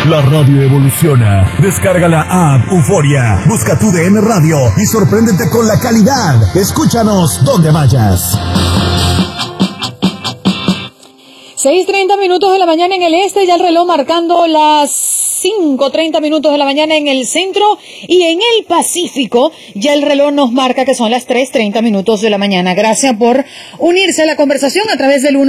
La radio evoluciona. Descarga la app Euforia. Busca tu DN Radio y sorpréndete con la calidad. Escúchanos donde vayas. 6:30 minutos de la mañana en el este, ya el reloj marcando las 5:30 minutos de la mañana en el centro, y en el Pacífico ya el reloj nos marca que son las 3:30 minutos de la mañana. Gracias por unirse a la conversación a través del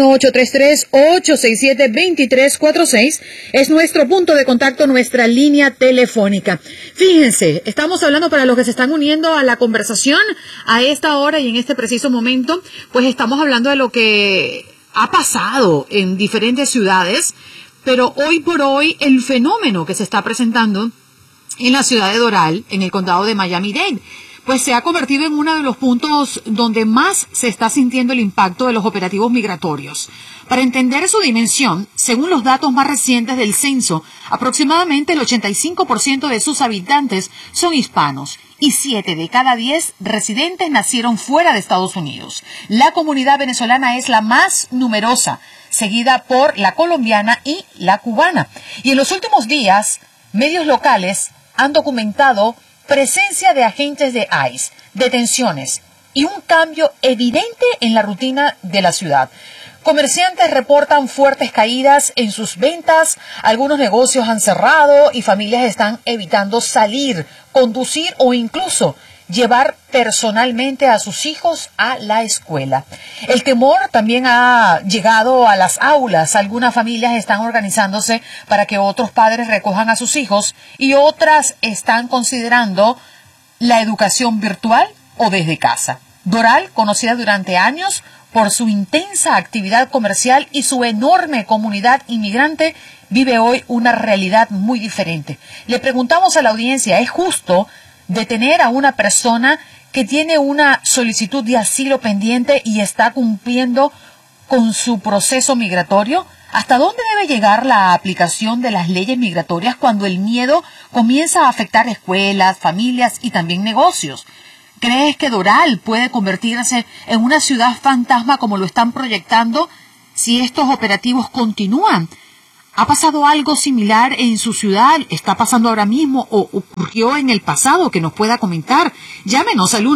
1833-867-2346. Es nuestro punto de contacto, nuestra línea telefónica. Fíjense, estamos hablando, para los que se están uniendo a la conversación a esta hora y en este preciso momento, pues estamos hablando de lo que ha pasado en diferentes ciudades, pero hoy por hoy el fenómeno que se está presentando en la ciudad de Doral, en el condado de Miami-Dade, pues se ha convertido en uno de los puntos donde más se está sintiendo el impacto de los operativos migratorios. Para entender su dimensión, según los datos más recientes del censo, aproximadamente el 85% de sus habitantes son hispanos, y 7 de cada 10 residentes nacieron fuera de Estados Unidos. La comunidad venezolana es la más numerosa, seguida por la colombiana y la cubana. Y en los últimos días, medios locales han documentado presencia de agentes de ICE, detenciones y un cambio evidente en la rutina de la ciudad. Comerciantes reportan fuertes caídas en sus ventas, algunos negocios han cerrado y familias están evitando salir, conducir o incluso llevar personalmente a sus hijos a la escuela. El temor también ha llegado a las aulas. Algunas familias están organizándose para que otros padres recojan a sus hijos y otras están considerando la educación virtual o desde casa. Doral, conocida durante años por su intensa actividad comercial y su enorme comunidad inmigrante, vive hoy una realidad muy diferente. Le preguntamos a la audiencia, ¿es justo detener a una persona que tiene una solicitud de asilo pendiente y está cumpliendo con su proceso migratorio? ¿Hasta dónde debe llegar la aplicación de las leyes migratorias cuando el miedo comienza a afectar escuelas, familias y también negocios? ¿Crees que Doral puede convertirse en una ciudad fantasma como lo están proyectando si estos operativos continúan? ¿Ha pasado algo similar en su ciudad? ¿Está pasando ahora mismo o ocurrió en el pasado que nos pueda comentar? Llámenos al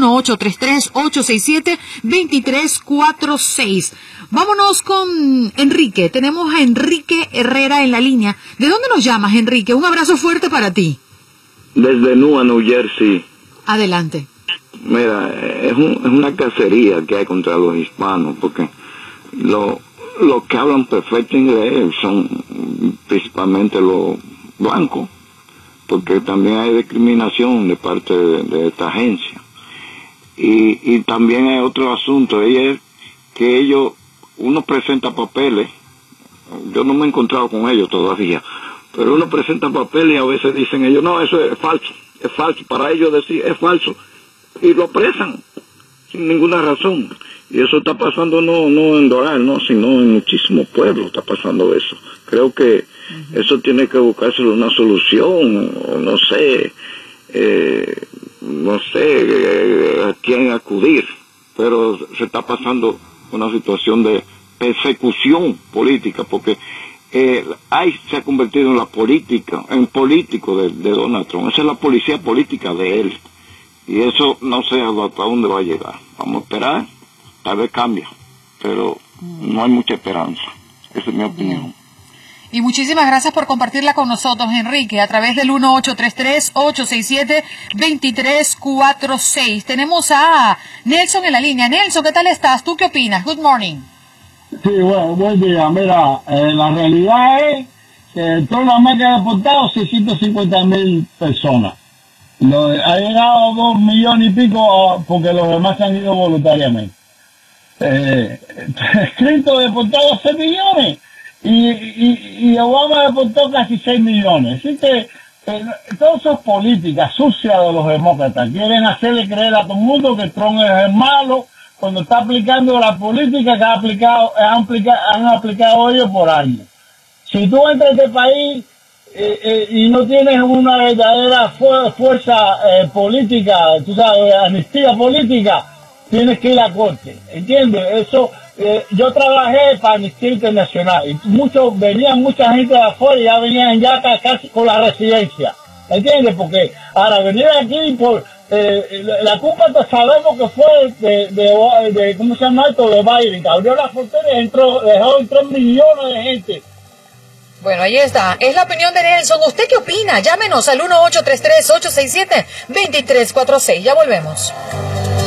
1-833-867-2346. Vámonos con Enrique. Tenemos a Enrique Herrera en la línea. ¿De dónde nos llamas, Enrique? Un abrazo fuerte para ti. Desde Newark, New Jersey. Adelante. Mira, es una cacería que hay contra los hispanos, porque los que hablan perfecto inglés son principalmente los blancos, porque también hay discriminación de parte de esta agencia. Y también hay otro asunto, es que uno presenta papeles, yo no me he encontrado con ellos todavía, pero uno presenta papeles y a veces dicen ellos, no, eso es falso, para ellos decir es falso, y lo apresan sin ninguna razón. Y eso está pasando no en Doral, no, sino en muchísimos pueblos está pasando eso. Creo que eso tiene que buscarse una solución, o no sé a quién acudir, pero se está pasando una situación de persecución política, porque ahí se ha convertido en en político de Donald Trump. Esa es la policía política de él. Y eso no sé hasta dónde va a llegar. Vamos a esperar, tal vez cambia, pero no hay mucha esperanza. Esa es mi opinión. Y muchísimas gracias por compartirla con nosotros, Enrique, a través del 1-833-867-2346. Tenemos a Nelson en la línea. Nelson, ¿qué tal estás? ¿Tú qué opinas? Good morning. Sí, bueno, buen día. Mira, la realidad es que toda la marca ha deportado 650,000 personas. Ha llegado a 2 millones y pico porque los demás se han ido voluntariamente. Clinton deportado 6 millones y Obama deportó casi 6 millones. Así que todo eso es política sucia de los demócratas. Quieren hacerle creer a todo el mundo que Trump es el malo cuando está aplicando la política que han aplicado ellos por años. Si tú entras a este país y no tienes una verdadera fuerza política, tú sabes, amnistía política, tienes que ir a corte, ¿entiendes? Eso yo trabajé para Amnistía Internacional y venían mucha gente de afuera y ya venían ya casi con la residencia, ¿entiendes? Porque ahora venir aquí por la culpa que sabemos que fue de ¿cómo se llama esto? De Biden, que abrió la frontera y dejó 3 millones de gente. Bueno, ahí está. Es la opinión de Nelson. ¿Usted qué opina? Llámenos al 1833-867-2346. Ya volvemos.